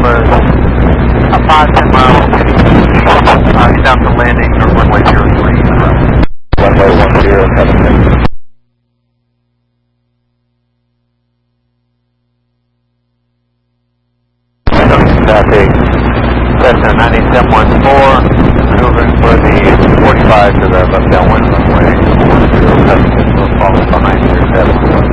was a 5-10 mile head out to landing or runway 03. Runway 10, heading in. Traffic, Cessna 9714, maneuvering for the 45 to the left downwind runway 10, followed behind 37.